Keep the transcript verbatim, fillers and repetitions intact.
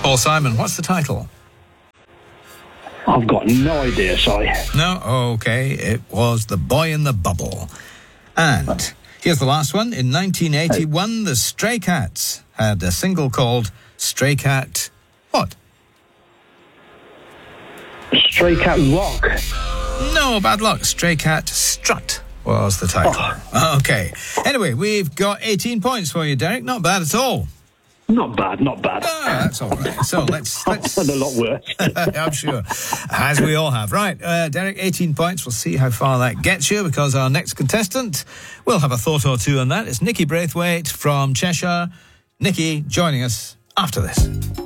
Paul Simon, what's the title? I've got no idea, sorry. No? Okay, it was The Boy in the Bubble. And here's the last one. In nineteen eighty-one, the Stray Cats had a single called Stray Cat... what? Stray Cat Rock. No, bad luck. Stray Cat Strut was the title. Oh. Okay. Anyway, we've got eighteen points for you, Derek. Not bad at all. Not bad, not bad. Oh, that's all right. So let's... let's... I've done a lot worse. I'm sure. As we all have. Right, uh, Derek, eighteen points. We'll see how far that gets you, because our next contestant will have a thought or two on that. It's Nikki Braithwaite from Cheshire. Nikki joining us after this.